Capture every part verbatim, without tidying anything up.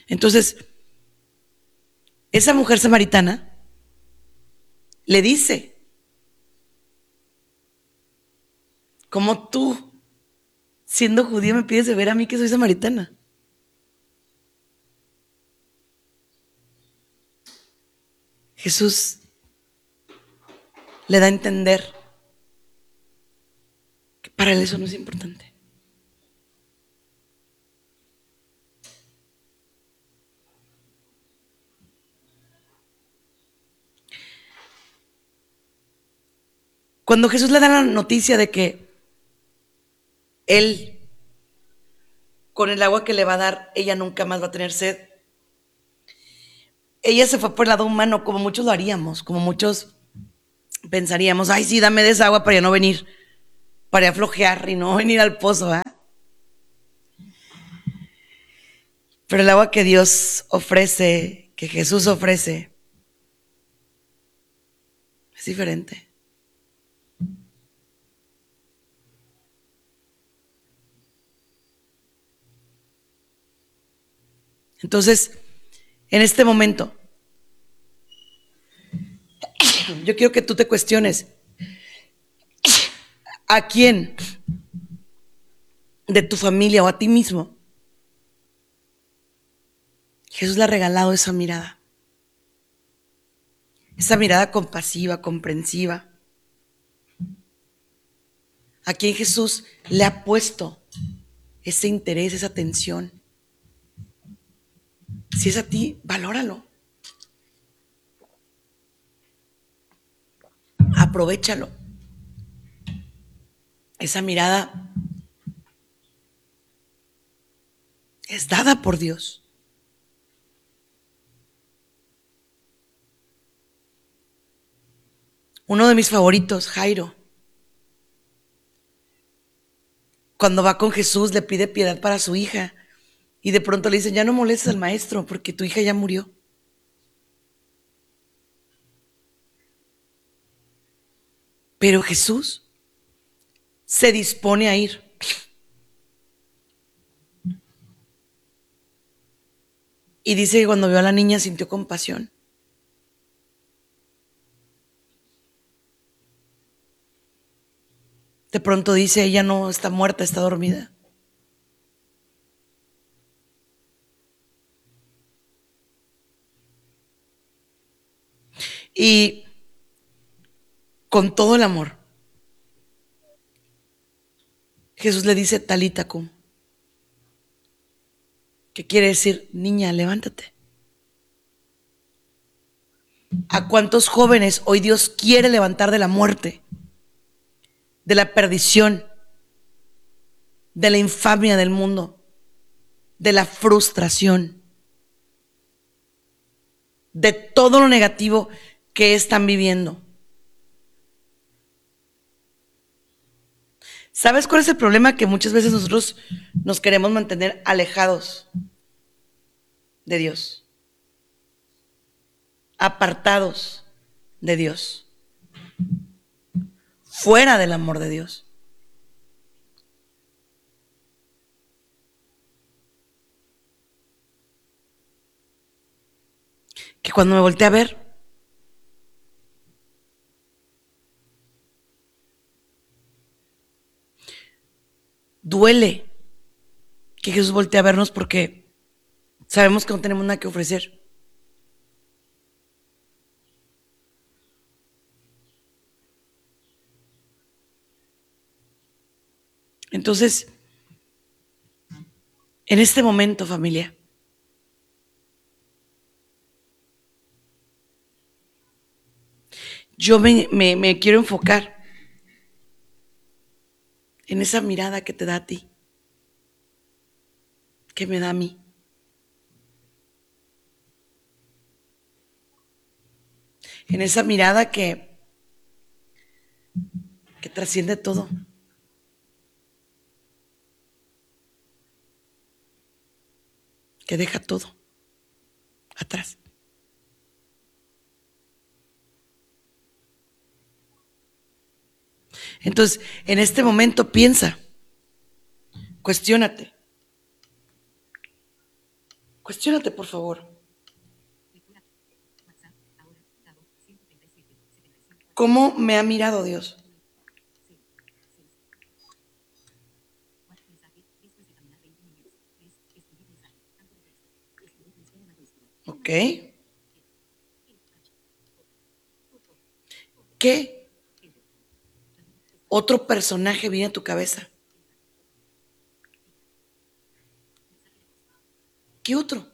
Entonces, esa mujer samaritana le dice, ¿cómo tú, siendo judío, me pides de ver a mí que soy samaritana? Jesús le da a entender que para él eso no es importante. Cuando Jesús le da la noticia de que él, con el agua que le va a dar, ella nunca más va a tener sed, ella se fue por el lado humano, como muchos lo haríamos, como muchos pensaríamos, ay, sí, dame de esa agua para ya no venir, para ya flojear y no venir al pozo, ¿eh? Pero el agua que Dios ofrece, que Jesús ofrece, es diferente. Entonces, en este momento, yo quiero que tú te cuestiones, ¿a quién de tu familia o a ti mismo Jesús le ha regalado esa mirada? Esa mirada compasiva, comprensiva. ¿A quién Jesús le ha puesto ese interés, esa atención? Si es a ti, valóralo. Aprovechalo. Esa mirada es dada por Dios. Uno de mis favoritos, Jairo, cuando va con Jesús le pide piedad para su hija y de pronto le dicen, ya no molestes al maestro porque tu hija ya murió. Pero Jesús se dispone a ir. Y dice que cuando vio a la niña sintió compasión. De pronto dice, ella no está muerta, está dormida. Y con todo el amor, Jesús le dice, Talita cum, que quiere decir, niña, levántate. ¿A cuántos jóvenes hoy Dios quiere levantar de la muerte, de la perdición, de la infamia del mundo, de la frustración, de todo lo negativo que están viviendo? ¿Sabes cuál es el problema? Que muchas veces nosotros nos queremos mantener alejados de Dios, apartados de Dios, fuera del amor de Dios. Que cuando me volteé a ver, duele que Jesús voltee a vernos porque sabemos que no tenemos nada que ofrecer. Entonces, en este momento, familia, yo me, me, me quiero enfocar en esa mirada que te da a ti, que me da a mí. En esa mirada que, que trasciende todo. Que deja todo atrás. Entonces, en este momento piensa, cuestiónate. Cuestiónate, por favor. ¿Cómo me ha mirado Dios? ¿Ok? ¿Qué otro personaje viene a tu cabeza? ¿Qué otro?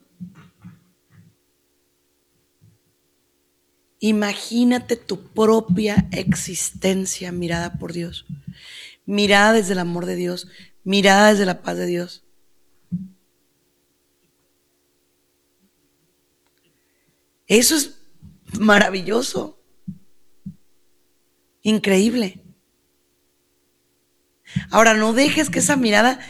Imagínate tu propia existencia mirada por Dios, mirada desde el amor de Dios, mirada desde la paz de Dios. Eso es maravilloso, increíble. Ahora, no dejes que esa mirada